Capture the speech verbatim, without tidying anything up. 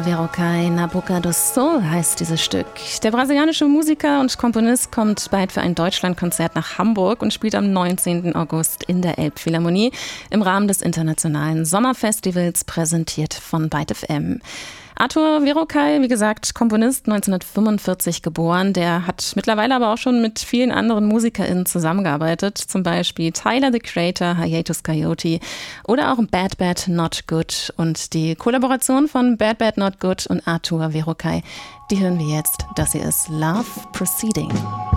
Verocai Na Boca do Sol heißt dieses Stück. Der brasilianische Musiker und Komponist kommt bald für ein Deutschlandkonzert nach Hamburg und spielt am neunzehnten August in der Elbphilharmonie im Rahmen des internationalen Sommerfestivals, präsentiert von Byte F M. Arthur Verocai, wie gesagt, Komponist, neunzehnhundertfünfundvierzig geboren. Der hat mittlerweile aber auch schon mit vielen anderen MusikerInnen zusammengearbeitet. Zum Beispiel Tyler, the Creator, Hiatus Kaiyote oder auch Bad Bad Not Good. Und die Kollaboration von Bad Bad Not Good und Arthur Verocai, die hören wir jetzt. Das hier ist Love Proceeding.